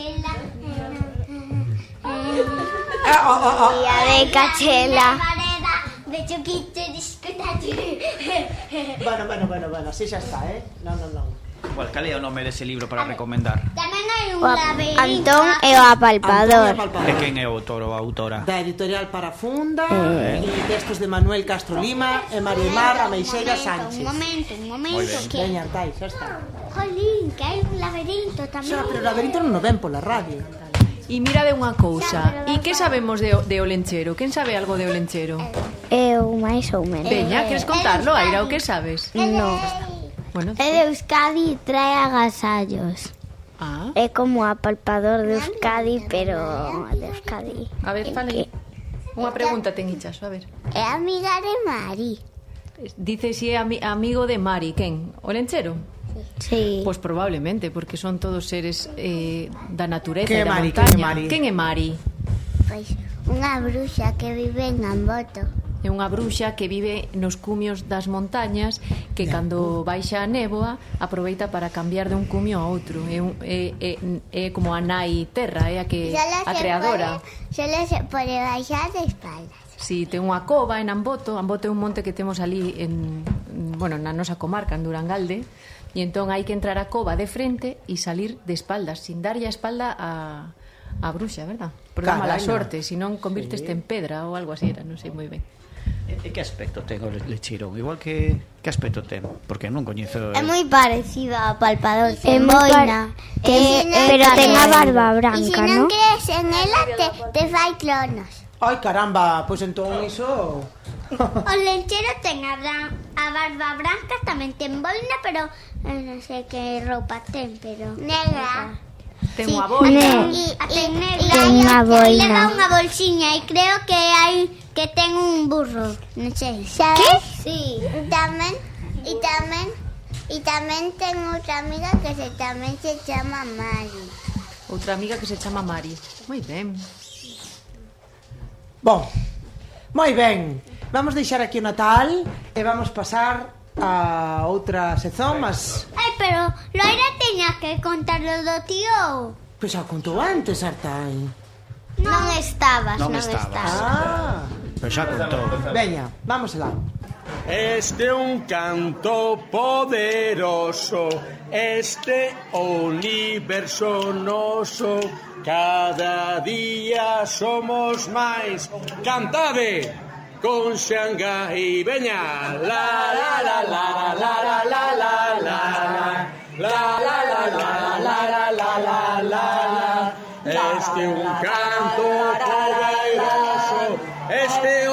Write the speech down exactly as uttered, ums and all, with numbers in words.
Cachela. Día de Cachela. De Chuquito discutati. Bueno, bueno, bueno, bueno, así xa está, eh? Non, non, non. Igual, cal é o nome dese libro para recomendar? Tamén hai un O laberinto. Antón e o apalpador. E quen é o autor ou a autora? Da editorial Parafunda e textos de Manuel Castro Lima e Marimar Ameixeira Sánchez. Un momento, un momento, Moi ben. que... Veña, tai, xa está. Jolín, que hai un laberinto tamén. Xa, pero o laberinto non o ven pola radio. E mira de unha cousa, e que sabemos de, de Olenchero? Quen sabe algo de Olenchero? Eu máis ou menos. Veña, queres contarlo, Aira, o que sabes? No. Bueno, É de Euskadi, trae agasallos. ah, É como apalpador de Euskadi, pero de Euskadi. a ver, fale. Unha pregunta ten Ichaso, a ver. É amiga de Mari. Dice si é ami amigo de Mari, quen? Olenchero? Sí. Pois probablemente, porque son todos seres eh, da natureza Que e da Mari, montaña. que Mari? Quen é Mari? Pois unha bruxa que vive en Amboto. É unha bruxa que vive nos cumios das montañas, que cando baixa a néboa aproveita para cambiar de un cumio a outro. É, un, é, é, é como a nai terra, é a que a creadora. Solo se pode baixar de espaldas. Si, ten unha cova en Amboto. Amboto é un monte que temos ali en, bueno, na nosa comarca, en Durangalde. E entón hai que entrar a cova de frente e salir de espaldas, sin darlle a espalda a, a bruxa, verdad? Por dar mala Carai, sorte, se non convirteste Sí. en pedra ou algo así era, non sei moi ben. E, e que aspecto ten o lechirón? Igual que que aspecto ten? Porque non coñezo... É moi parecido ao apalpador. É moi boina. par- Eh, eh, pero eh, ten a barba E branca, se non non? crees en ela, te, te fai clonos. Ai, caramba, pois entón iso... O lenchero ten a, bran- a barba branca, tamén ten boina, pero eh, non sei que roupa ten, pero... Negra. Ten Sí, unha boina. E, e, ten Ten unha boina. Leva unha bolsiña e creo que hai que ten un burro, non sei. Que? Sí. Tamén e tamén e tamén ten outra amiga que se tamén se chama Mari. Outra amiga que se chama Mari. Moi ben. Bon, moi ben. Vamos deixar aquí o Natal e vamos pasar a outra sección, mas... Ai, pero Loira teña que contarlo do tío. Pois xa contou antes, Artai. Non estabas, Non non, estabas. estabas. Ah, Pero xa contou. veña, vamos alá. Este un canto poderoso, este universo noso, cada día somos máis. Cantade con Xanga e veña. La la la la la la la la la la la la la la la la la la. Este un canto poderoso, este